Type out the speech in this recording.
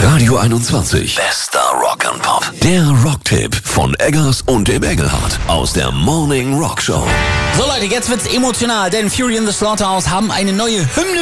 Radio 21. Bester Rock'n'Pop. Der Rocktipp von Eggers und dem Engelhardt aus der Morning Rock Show. So Leute, jetzt wird's emotional, denn Fury in the Slaughterhouse haben eine neue Hymne